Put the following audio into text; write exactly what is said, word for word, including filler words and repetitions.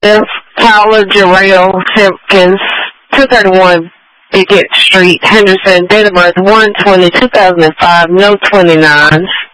F. Tyler Jarrell Simpkins, two thirty-one Biggett Street, Henderson, date of birth one twenty two thousand five, no twenty-nines.